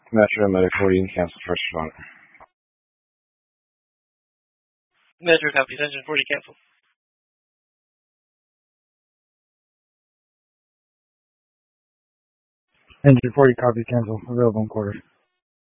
Metro Medic 40 cancel first responder. Metro copies, engine 40 cancel. Engine 40 copy cancel, available in quarters.